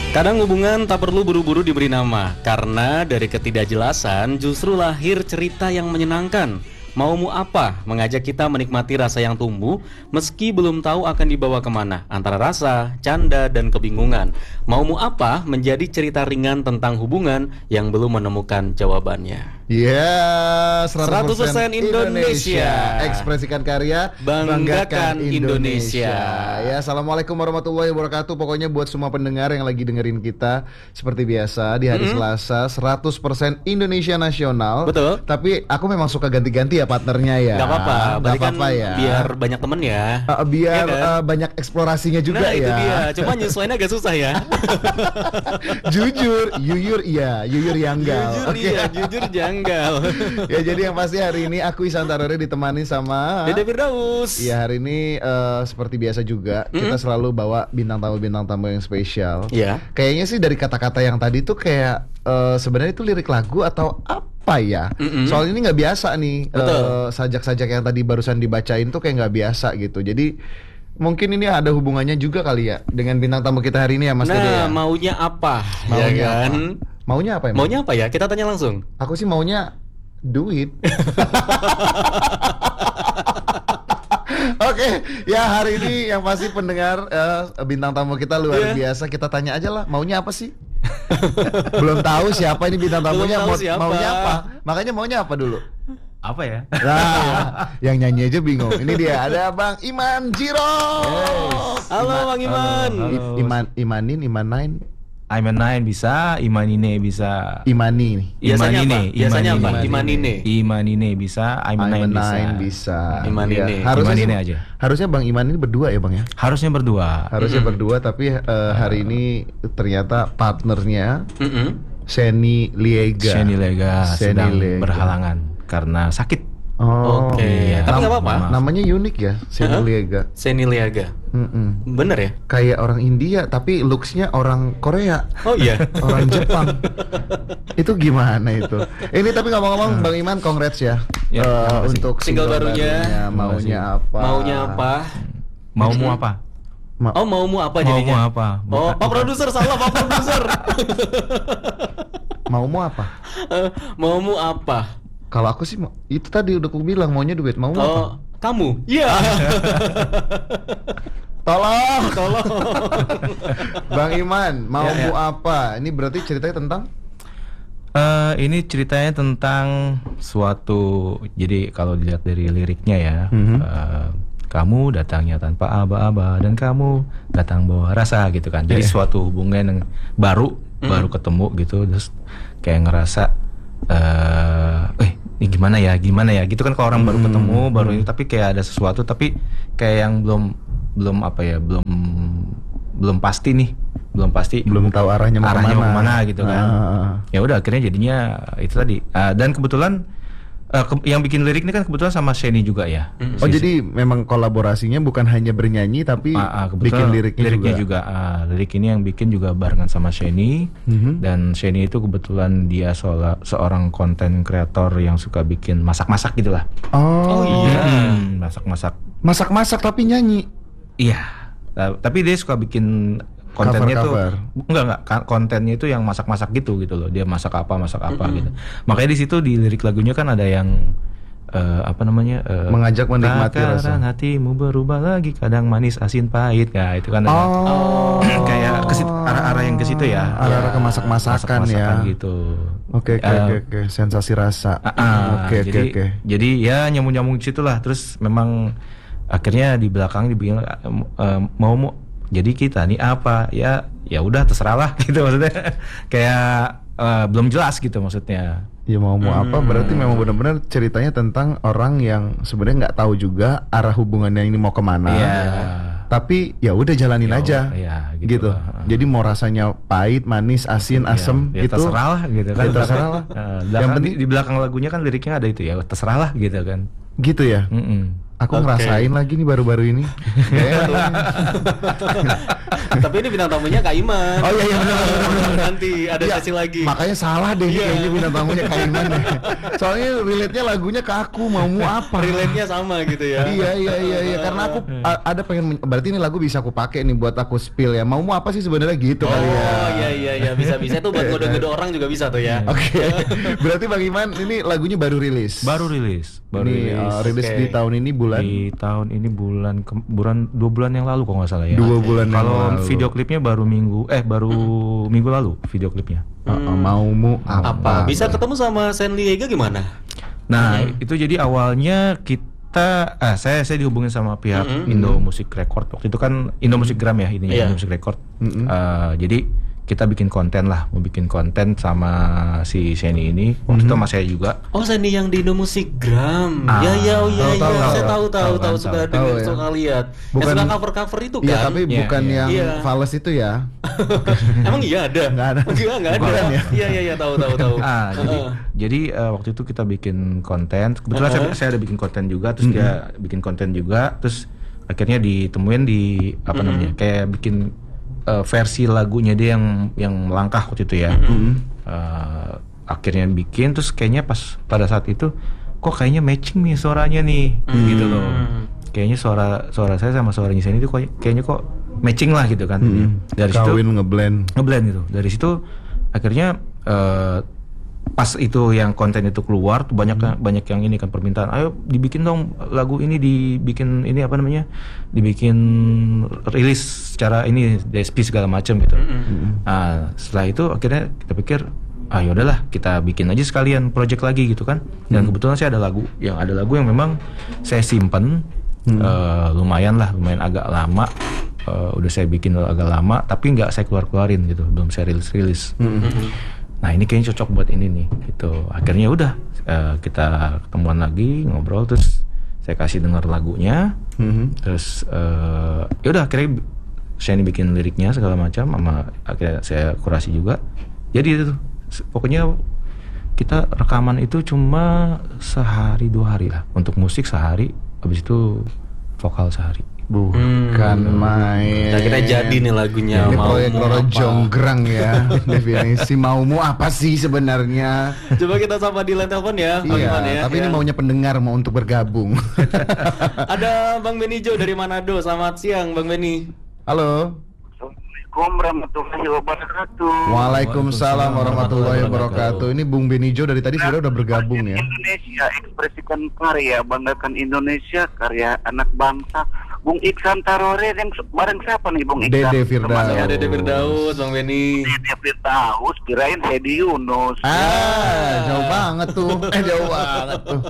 Kadang hubungan tak perlu buru-buru diberi nama, karena dari ketidakjelasan justru lahir cerita yang menyenangkan. Maumu apa? Mengajak kita menikmati rasa yang tumbuh, meski belum tahu akan dibawa kemana, antara rasa, canda, dan kebingungan. Maumu apa? Menjadi cerita ringan tentang hubungan yang belum menemukan jawabannya. Ya, 100% Indonesia. Ekspresikan karya, Banggakan Indonesia. Ya, assalamualaikum warahmatullahi wabarakatuh. Pokoknya buat semua pendengar yang lagi dengerin kita, seperti biasa di hari Selasa 100% Indonesia Nasional. Betul. Tapi aku memang suka ganti-ganti ya partnernya ya. Gak apa-apa, Gak berarti kan apa-apa ya. biar banyak temen ya. Biar Iya kan? banyak eksplorasinya juga Nah ya. itu dia, cuma nyesuainya agak susah ya. Jujur, yuyur iya, yuyur yanggal. Jujur Oke. iya, jujur janggal. Ya jadi yang pasti hari ini aku Isan Tarore ditemani sama Dede Firdaus. ya hari ini seperti biasa juga kita selalu bawa bintang tamu yang spesial. Iya. Kayaknya sih dari kata-kata yang tadi tuh kayak sebenarnya itu lirik lagu atau apa ya? Soal ini nggak biasa nih. Sajak-sajak yang tadi barusan dibacain tuh kayak nggak biasa gitu. Jadi mungkin ini ada hubungannya juga kali ya dengan bintang tamu kita hari ini ya Mas Dede ya? Maunya apa? Maunya Ya kan? apa? Maunya apa emang? Maunya apa ya? Kita tanya langsung. Aku sih maunya duit. Oke, ya hari ini yang pasti pendengar bintang tamu kita luar biasa. Kita tanya aja lah, maunya apa sih? Belum tahu siapa ini bintang tamunya, Belum tahu siapa. maunya apa? Makanya maunya apa dulu? Apa ya? Nah, yang nyanyi aja bingung. Ini dia ada Bang Iman Jiro. Halo Bang Iman. Halo. Imanin, Imanain, Iman9 bisa, Imanine bisa. Imani nih. Biasanya apa? Biasanya apa? Imanine. Imanine. Imanine bisa, Iman9 bisa. Iya. Imanine. Harusnya Imanine aja. Harusnya Bang Iman ini berdua ya Bang ya? Harusnya berdua. Harusnya berdua tapi hari ini ternyata partnernya Seni Liega. Sheni Lega Sheni sedang Liega. berhalangan karena sakit. Oh, Oke. iya. Tapi nggak apa-apa. namanya unik ya, Seni Liega. Seni Liaga. Bener ya? Kayak orang India tapi looks-nya orang Korea. Oh iya. Orang Jepang. Itu gimana itu? Ini tapi ngomong-ngomong Bang Iman congrats ya, Ya, terima kasih. untuk Single barunya. Maunya apa? Maunya apa? Maumu apa? Oh maumu apa Maumu jadinya? apa? Oh Pak Produser salah Pak Produser. Maumu apa? Maumu apa? Kalau aku sih itu tadi udah aku bilang maunya duit. Maumu apa? Oh kamu? Iya. Tolong. Bang Iman, maumu apa? Ini berarti ceritanya tentang Ini ceritanya tentang suatu. Jadi kalau dilihat dari liriknya ya, kamu datangnya tanpa aba-aba dan kamu datang bawa rasa gitu kan. Jadi suatu hubungan yang baru ketemu gitu, terus kayak ngerasa ini gimana ya gitu kan kalau orang baru ketemu baru ini, tapi kayak ada sesuatu tapi kayak yang belum apa ya, belum pasti nih, belum tahu arahnya mau kemana gitu kan. Ya udah akhirnya jadinya itu tadi. Dan kebetulan yang bikin lirik ini kan kebetulan sama Sheni juga ya. Oh jadi memang kolaborasinya bukan hanya bernyanyi tapi bikin liriknya juga. Lirik ini yang bikin juga barengan sama Sheni. Dan Sheni itu kebetulan dia seorang konten kreator yang suka bikin masak-masak gitulah. Oh iya. Masak-masak tapi nyanyi. Iya. Tapi dia suka bikin kontennya Cover. tuh enggak kontennya itu yang masak-masak gitu loh. Dia masak apa gitu. Makanya di situ di lirik lagunya kan ada yang mengajak menikmati rasa. Hatimu berubah lagi kadang manis asin pahit. Nah, itu kan ada kayak arah-arah yang ke situ ya. Arah-arah ke masak-masakan ya. Gitu. Oke. Sensasi rasa. Oke. Jadi ya nyambung-nyambung situ lah. Terus memang akhirnya di belakang dibilang mau jadi kita nih apa ya udah terserah lah gitu maksudnya. Kayak belum jelas gitu maksudnya. Ya mau apa berarti memang benar-benar ceritanya tentang orang yang sebenarnya nggak tahu juga arah hubungannya ini mau kemana. Tapi ya udah jalanin aja. Gitu. Jadi mau rasanya pahit, manis, asin, asem ya itu terserah lah gitu kan. Ya terserah lah. Yang penting di belakang lagunya kan liriknya ada itu ya terserah lah gitu kan. Gitu ya. Aku Oke. ngerasain lagi nih baru-baru ini. Tapi ini bintang tamunya Kak Iman. Oh iya benar. Nanti ada Iya, sesi lagi. Makanya salah deh kayaknya bintang tamunya Kak Iman deh. Soalnya relate-nya lagunya ke aku, maumu apa? Relate-nya sama gitu ya. Iya. Karena aku ada pengen berarti ini lagu bisa aku pakai nih buat aku spill ya. Maumu apa sih sebenarnya gitu Oh kali ya. iya bisa tuh buat ngode-ngode orang juga bisa tuh ya. Oke. Berarti Bang Iman ini lagunya baru rilis. Baru rilis. Ini rilis Oke. di tahun ini bulan Di tahun ini bulan 2 bulan yang lalu kalau nggak salah ya. 2 bulan yang Kalau lalu. video klipnya baru minggu lalu video klipnya. Maumu Apa? Bisa ketemu sama Senli Ega gimana? Nah, itu jadi awalnya saya dihubungin sama pihak Indo Music Record. Waktu itu kan Indo Music Gram ya ini Iya. Indo Music Record. Jadi kita bikin konten mau bikin konten sama si Sheni ini. Waktu itu sama saya juga. Oh, Senli yang di Indo Musik Gram. Ah, iya. tahu, Saya tahu, tahu suka dengar, ya. suka lihat. Yang Bukan- suka cover-cover itu kan? Iya tapi Iya, bukan iya. yang Iya. Fales itu ya. Emang iya ada? Nggak ada. Enggak ada. Bukan ya? Iya, tahu. Jadi waktu itu kita bikin konten. Kebetulan saya ada bikin konten juga, terus dia bikin konten juga, terus akhirnya ditemuin di apa namanya? Kayak bikin versi lagunya dia yang melangkah waktu itu ya. Akhirnya bikin, terus kayaknya pada saat itu kok kayaknya matching nih suaranya nih, gitu loh. Kayaknya suara saya sama suaranya Sheni itu kayaknya kok matching lah gitu kan. Dari situ Kawin ngeblend. gitu. Dari situ akhirnya pas itu yang konten itu keluar tuh banyak yang ini kan permintaan, ayo dibikin dong lagu ini, dibikin ini apa namanya, dibikin rilis secara ini DSP segala macam gitu. Nah setelah itu akhirnya kita pikir yaudahlah kita bikin aja sekalian project lagi gitu kan. Dan kebetulan saya ada lagu yang memang saya simpen lumayan agak lama. Udah saya bikin agak lama tapi nggak saya keluarin gitu, belum saya rilis. Nah ini kayaknya cocok buat ini nih gitu. Akhirnya udah kita ketemuan lagi ngobrol, terus saya kasih dengar lagunya, terus yaudah akhirnya saya bikin liriknya segala macam, sama akhirnya saya kurasi juga. Jadi itu pokoknya kita rekaman itu cuma sehari 2 hari lah, untuk musik sehari, habis itu vokal sehari. Bukan main. Nah, kita jadi nih lagunya. Ini Maumu proyek Roro apa? Jonggrang ya. Definisi maumu apa sih sebenarnya? Coba kita sapa di line telepon ya, Bang Iman ya. Iya, tapi ini Ya. maunya pendengar mau untuk bergabung. Ada Bang Beni Jo dari Manado. Selamat siang, Bang Beni. Halo. Assalamualaikum warahmatullahi wabarakatuh. Waalaikumsalam warahmatullahi wabarakatuh. Ini Bung Benijo dari tadi sudah bergabung ya. Indonesia, ekspresikan karya, banggakan Indonesia, karya anak bangsa. Bung Iksan Tarore yang bareng siapa nih Bung Iksan? Dede Firdaus. Teman Ada saya. Dede Firdaus, Bang Beni. Dede Firdaus, kirain Hedi Yunus. Jauh banget tuh. Jauh banget tuh.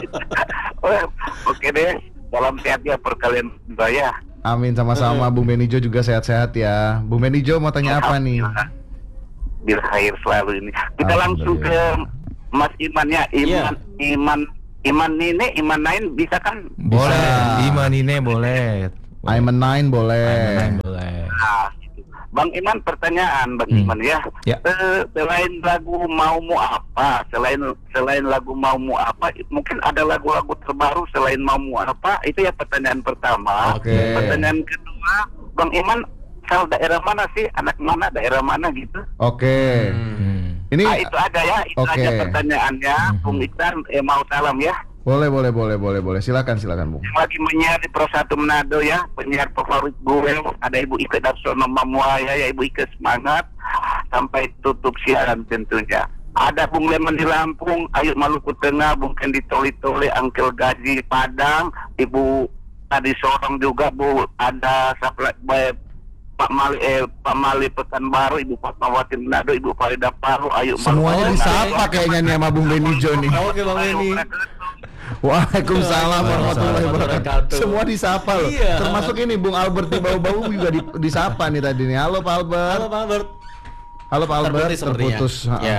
Oke deh, salam sehat ya perkalian saya. Amin, sama-sama. Bung Benijo juga sehat-sehat ya. Bung Benijo mau tanya apa nih? Biar khair selalu ini. Kita langsung ke Mas Iman ya. Iya. Iman Nine, Iman Nain bisa kan? Boleh, Bisa. Imanine boleh. I'm a nine boleh. Boleh. Nah, gitu. Bang Iman, pertanyaan Bang Iman ya. Ya. Selain lagu Maumu Apa, selain lagu Maumu Apa, mungkin ada lagu-lagu terbaru selain Maumu Apa? Itu ya pertanyaan pertama. Oke. Pertanyaan kedua, Bang Iman, asal daerah mana sih? Anak mana? Daerah mana gitu? Oke. Ini Itu aja ya, itu Oke. aja pertanyaannya. Bung Iksan, mau salam ya. boleh. Silakan Bung. Yang lagi menyiar di Pro 1 Manado ya, penyiar favorit gue, ada Ibu Ike Darsono Mamuaya ya, Ibu Ike semangat sampai tutup siaran tentunya. Ada Bung Leman di Lampung, Ayu Maluku Tengah, Bung Kendi Toli, Angkel Gaji Padang, Ibu tadi Sorong juga Bu, ada Pak Mali Pekanbaru, Ibu Fatmawati Manado, Ibu Farida Paru, Ayu Semuanya Maluku disapa kayaknya nih sama Bung Benijo nih. Oke, Bang Beni. Waalaikumsalam warahmatullahi wabarakatuh. Wabarakatuh. Semua disapa loh. Iya. Termasuk ini Bung Albert di bau-bau juga disapa nih tadi nih. Halo Pak Albert. Halo Pak Albert. Halo Pak Albert. Terputus sepertinya. Terputus. Ya.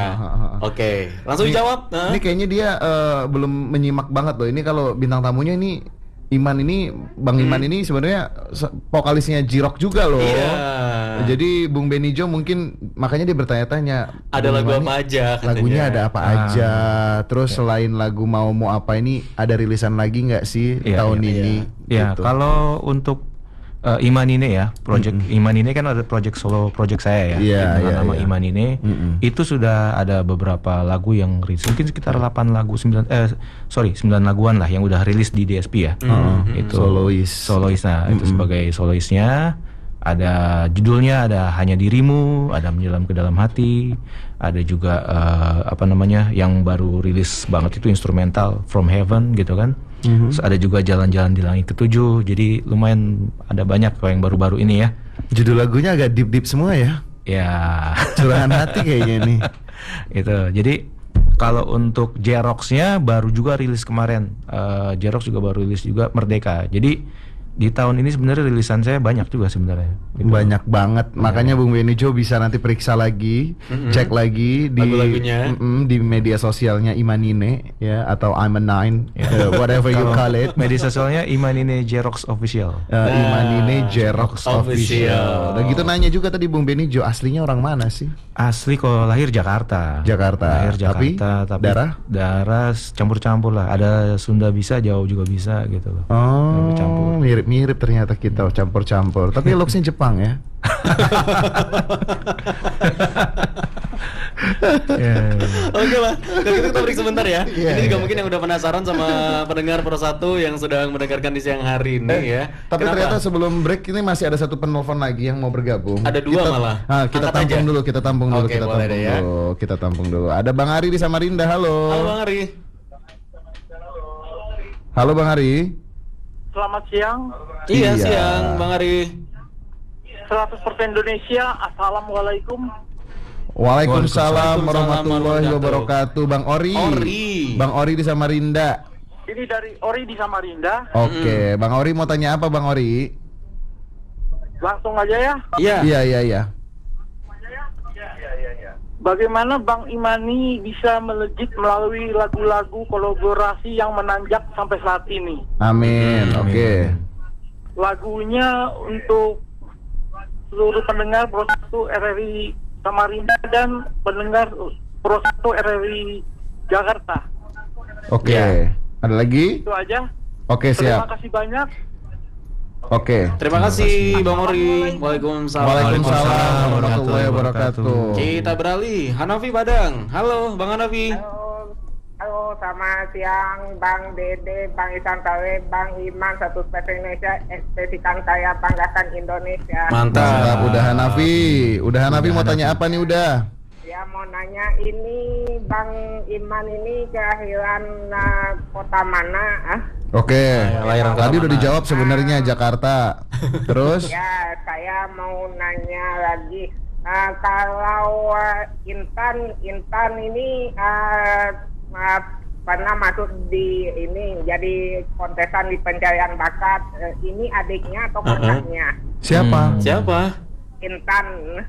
Oke, langsung Ini- jawab. Ini kayaknya dia belum menyimak banget loh. Ini kalau bintang tamunya ini Iman ini, Bang Iman ini sebenarnya vokalisnya J-Rock juga loh. Iya. Jadi Bung Benijo mungkin makanya dia bertanya-tanya. Ada Bung lagu Iman apa ini aja katanya. Lagunya ada apa aja. Terus selain lagu Mau Apa ini ada rilisan lagi nggak sih tahun ini? Ya, Gitu. kalau untuk Imanine ya, project Imanine kan ada project solo project saya ya, Iya, dengan iya, nama iya. Imanine. Itu sudah ada beberapa lagu yang rilis, mungkin sekitar 8 lagu 9 laguan lah yang udah rilis di DSP ya. Itu solois. Nah, itu sebagai soloisnya. Ada judulnya, ada Hanya Dirimu, ada Menyelam ke Dalam Hati, ada juga yang baru rilis banget itu instrumental From Heaven gitu kan. Terus ada juga Jalan-Jalan di Langit Ketujuh. Jadi lumayan ada banyak kalau yang baru-baru ini ya. Judul lagunya agak deep semua ya. Ya, Curahan hati kayaknya nih. itu. Jadi kalau untuk J-Rocks-nya baru juga rilis kemarin. J-Rocks juga baru rilis juga Merdeka. Jadi di tahun ini sebenarnya rilisan saya banyak juga sebenarnya. Gitu. Banyak banget. Makanya Bung Benijo bisa nanti periksa lagi, cek lagi di Lagu-lagunya. di media sosialnya Imanine ya, atau I'm9, whatever you call it. Media sosialnya Imanine J-Rocks Official. Imanine J-Rocks Official. Official. Dan gitu nanya juga tadi Bung Benijo, aslinya orang mana sih? Asli kalau lahir Jakarta. Tapi Lahir Jakarta, tapi darah campur-campur lah. Ada Sunda bisa, Jawa juga bisa gitu loh. Oh, Campur. mirip-mirip ternyata kita campur-campur. Tapi looksnya Jepang ya. Oke lah, kalau gitu kita break sebentar ya. Iya, Ini juga iya. mungkin yang udah penasaran sama pendengar Pro 1 yang sedang mendengarkan di siang hari ini ya. Tapi Kenapa? ternyata sebelum break ini masih ada satu penelpon lagi yang mau bergabung. Ada dua malah. Kita Angkat tampung aja. dulu, kita tampung dulu, Oke, kita boleh tampung deh ya. dulu, kita tampung dulu. Ada Bang Ari di Samarinda, halo. Halo Bang Ari. Halo Bang Ari. Selamat siang, Iya, Iya. siang Bang Ari. 100% Indonesia. Assalamualaikum. Waalaikumsalam Waalaikumsalam warahmatullahi warahmatullahi wabarakatuh. Bang Ori. Ori. Bang Ori di Samarinda. Ini dari Ori di Samarinda. Oke, Bang Ori mau tanya apa Bang Ori? Langsung aja ya. Iya. Iya. Bagaimana Bang Imani bisa melejit melalui lagu-lagu kolaborasi yang menanjak sampai saat ini? Amin. Oke. Lagunya untuk seluruh pendengar Pro 1 RRI Samarinda dan pendengar Pro 1 RRI Jakarta. Oke. Iya. Ada lagi? Itu aja. Oke, Terima siap. kasih banyak. Oke. Terima kasih Bang Ori. Waalaikumsalam. Waalaikumsalam warahmatullahi wabarakatuh. Kita beralih. Hanafi Padang. Halo Bang Hanafi. Halo, selamat siang Bang Dede, Bang Isan Tawe, Bang Iman, satu spesial Indonesia, ekspresikan saya banggakan Indonesia. Mantap, udah Hanafi. Udah Hanafi mau tanya apa nih udah? Ya mau nanya ini Bang Iman ini kelahiran kota mana? Oke. lahiran kota Tadi udah mana? dijawab sebenarnya Jakarta. Terus? Ya saya mau nanya lagi. Kalau Intan ini pernah masuk di ini jadi kontesan di pencarian bakat, ini adiknya atau kakaknya? Siapa? Siapa? Intan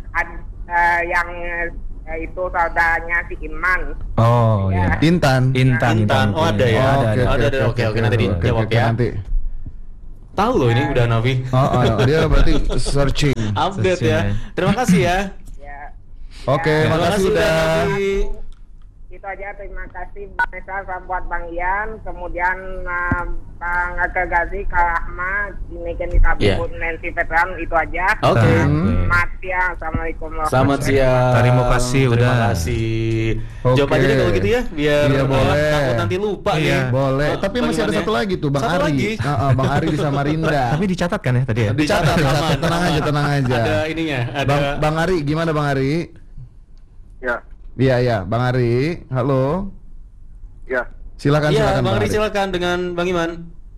yang itu saudaranya si Iman. Oh ya. Intan. Intan. Oh, ada ya. Ada. Oke, nanti dijawab ya. Nanti. Tahu loh ini udah Hanafi. Dia berarti searching. Update ya. Terima kasih ya. Ya, Oke, Terima makasih kasih udah. Hanafi. itu aja. Terima kasih Bang Esa, buat Bang Ian, kemudian Bang Aga Gazi, Kak Ahmad, ini kan kita Iya. Nancy Veteran, itu aja. Oke. Selamat siang, assalamualaikum Selamat siang. Terima kasih, Terima udah. kasih. Oke. Jawab aja deh kalau gitu ya, biar Iya, boleh. takut nanti lupa Iya. nih. Boleh, tapi Bang masih ada Iman ya. satu lagi tuh Bang Satu Ari. lagi? Bang Ari di Samarinda. Tapi dicatat kan ya tadi ya? Dicatat, aman, tenang aman. aja, tenang aja. Ada ininya, ada Bang Ari, gimana Bang Ari? Ya, Iya, Bang Ari. Halo. ya, Silakan, Iya, silakan Bang Ari Ari. silakan dengan Bang Iman.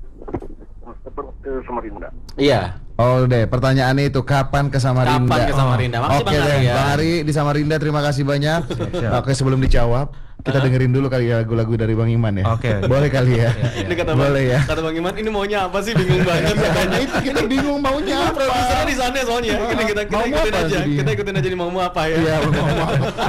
seperti Samarinda. Iya. Oh deh, pertanyaannya itu kapan ke Samarinda? Kapan ke Samarinda? Makasih Oke Bang deh, Ari ya. Bang Ari di Samarinda, terima kasih banyak. siap. Oke, sebelum dijawab, kita dengerin dulu kali ya lagu-lagu dari Bang Iman ya. Oke. Boleh kali ya. Ini kata Bang, Boleh ya. kata Bang Iman, ini maunya apa sih? Bingung banget katanya. Itu kita bingung maunya apa. Produsernya di sana soalnya. Kita Mau ikutin apa aja. sih dia? Kita ikutin aja nih mau apa ya. Iya, mau apa.